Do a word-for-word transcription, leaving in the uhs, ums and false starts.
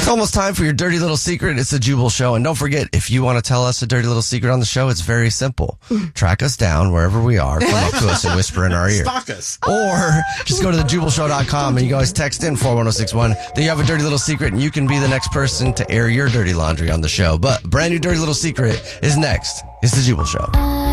almost time for your dirty little secret. It's the Jubal Show. And don't forget, if you want to tell us a dirty little secret on the show, it's very simple. Track us down wherever we are. Come up to us and whisper in our ear. Stalk us. Or just go to the jubal show dot com and you can always text in four one zero six one. Then you have a dirty little secret and you can be the next person to air your dirty laundry on the show. But brand new dirty little secret is next. It's the Jubal Show.